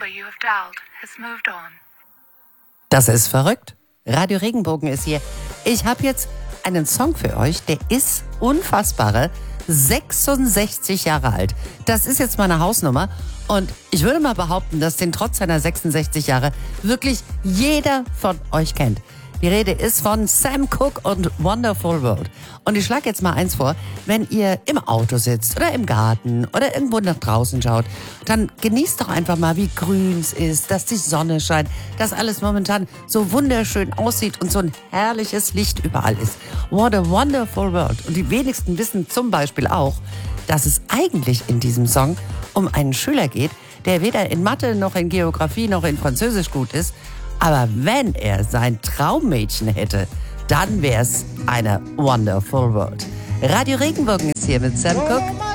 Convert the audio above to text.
number you have dialed has moved on. Das ist verrückt. Radio Regenbogen ist hier. Ich habe jetzt einen Song für euch, der ist unfassbare 66 Jahre alt. Das ist jetzt meine Hausnummer und ich würde mal behaupten, dass den trotz seiner 66 Jahre wirklich jeder von euch kennt. Die Rede ist von Sam Cooke und Wonderful World. Und ich schlage jetzt mal eins vor, wenn ihr im Auto sitzt oder im Garten oder irgendwo nach draußen schaut, dann genießt doch einfach mal, wie grün es ist, dass die Sonne scheint, dass alles momentan so wunderschön aussieht und so ein herrliches Licht überall ist. What a wonderful world. Und die wenigsten wissen zum Beispiel auch, dass es eigentlich in diesem Song um einen Schüler geht, der weder in Mathe noch in Geografie noch in Französisch gut ist. Aber wenn er sein Traummädchen hätte, dann wär's eine Wonderful World. Radio Regenbogen ist hier mit Sam Cooke.